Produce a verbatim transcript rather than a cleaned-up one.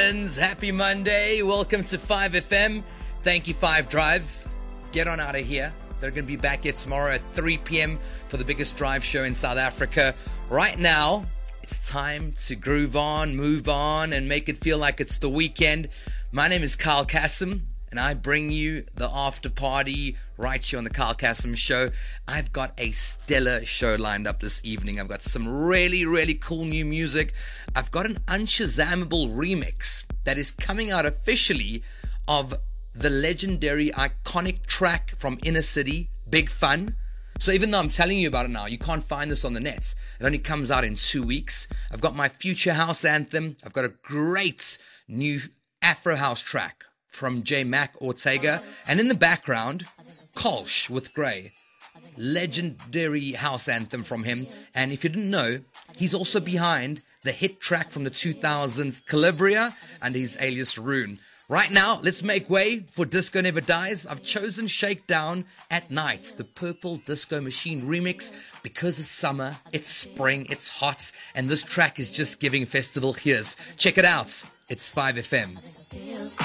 Netherlands. Happy Monday. Welcome to five F M. Thank you, five Drive. Get on out of here. They're going to be back here tomorrow at three p.m. for the biggest drive show in South Africa. Right now, it's time to groove on, move on, and make it feel like it's the weekend. My name is Kyle Kassem, and I bring you the after party right here on the Kyle Kassem Show. I've got a stellar show lined up this evening. I've got some really, really cool new music. I've got an unshazammable remix that is coming out officially of the legendary, iconic track from Inner City, Big Fun. So even though I'm telling you about it now, you can't find this on the net. It only comes out in two weeks. I've got my Future House anthem. I've got a great new Afro House track from J Mac Ortega. And in the background, Kolsch with Grey. Legendary house anthem from him. And if you didn't know, he's also behind the hit track from the two thousands, Calibria, and his alias Rune. Right now, let's make way for Disco Never Dies. I've chosen Shakedown at Night, the Purple Disco Machine remix, because it's summer, it's spring, it's hot, and this track is just giving festival hears. Check it out. It's five F M.